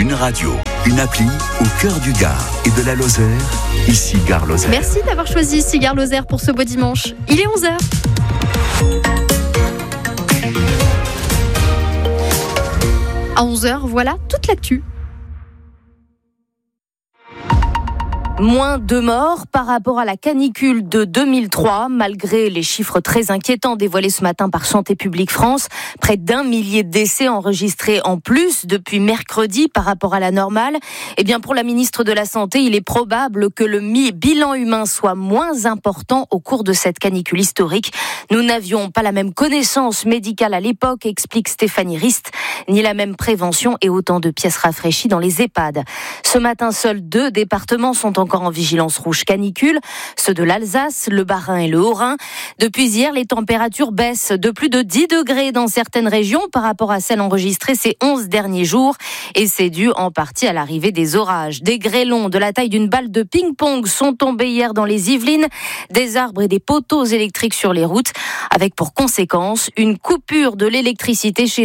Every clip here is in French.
Une radio, une appli au cœur du Gard et de la Lozère. Ici Gare Lozère. Merci d'avoir choisi ici Gare Lozère pour ce beau dimanche. Il est 11h. À 11h, voilà toute l'actu. Moins de morts par rapport à la canicule de 2003, malgré les chiffres très inquiétants dévoilés ce matin par Santé publique France. Près d'1 millier de décès enregistrés en plus depuis mercredi par rapport à la normale. Eh bien, pour la ministre de la Santé, il est probable que le bilan humain soit moins important au cours de cette canicule historique. Nous n'avions pas la même connaissance médicale à l'époque, explique Stéphanie Rist, ni la même prévention et autant de pièces rafraîchies dans les EHPAD. Ce matin, seuls 2 départements sont encore en vigilance rouge canicule, ceux de l'Alsace, le Bas-Rhin et le Haut-Rhin. Depuis hier, les températures baissent de plus de 10 degrés dans certaines régions par rapport à celles enregistrées ces 11 derniers jours. Et c'est dû en partie à l'arrivée des orages. Des grêlons de la taille d'une balle de ping-pong sont tombés hier dans les Yvelines, des arbres et des poteaux électriques sur les routes, avec pour conséquence une coupure de l'électricité chez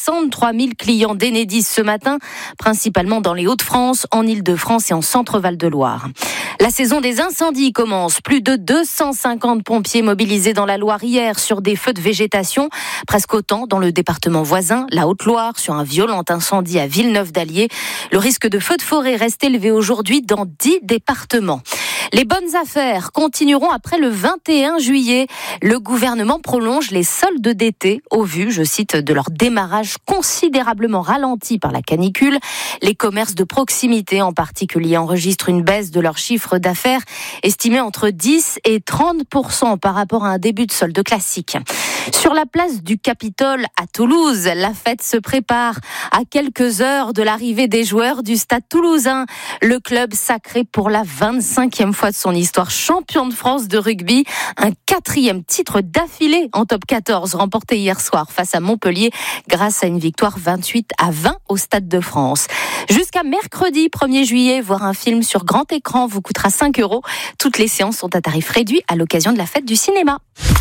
63 000 clients d'Enedis ce matin, principalement dans les Hauts-de-France, en Île-de-France et en Centre-Val de Loire. La saison des incendies commence. Plus de 250 pompiers mobilisés dans la Loire hier sur des feux de végétation. Presque autant dans le département voisin, la Haute-Loire, sur un violent incendie à Villeneuve-d'Allier. Le risque de feu de forêt reste élevé aujourd'hui dans 10 départements. Les bonnes affaires continueront après le 21 juillet. Le gouvernement prolonge les soldes d'été au vu, je cite, de leur démarrage considérablement ralenti par la canicule. Les commerces de proximité en particulier enregistrent une baisse de leur chiffre d'affaires estimé entre 10 et 30% par rapport à un début de solde classique. Sur la place du Capitole à Toulouse, la fête se prépare à quelques heures de l'arrivée des joueurs du Stade toulousain. Le club sacré pour la 25e fois de son histoire champion de France de rugby. Un 4e titre d'affilée en top 14 remporté hier soir face à Montpellier grâce à une victoire 28-20 au Stade de France. Jusqu'à mercredi 1er juillet, voir un film sur grand écran vous coûtera 5 €. Toutes les séances sont à tarif réduit à l'occasion de la fête du cinéma.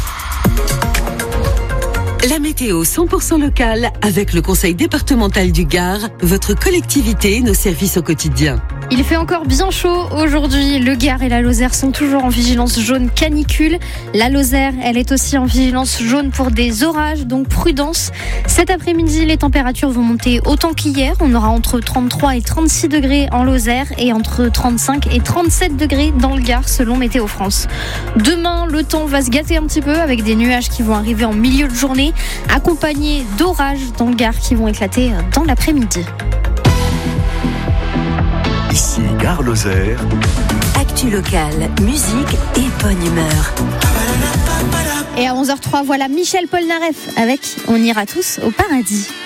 La météo 100% locale avec le Conseil départemental du Gard, votre collectivité, nos services au quotidien. Il fait encore bien chaud aujourd'hui. Le Gard et la Lozère sont toujours en vigilance jaune canicule. La Lozère, elle est aussi en vigilance jaune pour des orages, donc prudence. Cet après-midi, les températures vont monter autant qu'hier. On aura entre 33 et 36 degrés en Lozère et entre 35 et 37 degrés dans le Gard, selon Météo France. Demain, le temps va se gâter un petit peu avec des nuages qui vont arriver en milieu de journée, accompagnés d'orages dans le Gard qui vont éclater dans l'après-midi. Ici Gare Lozère. Actu locale, musique et bonne humeur. Et à 11h03, voilà Michel Polnareff avec On ira tous au paradis.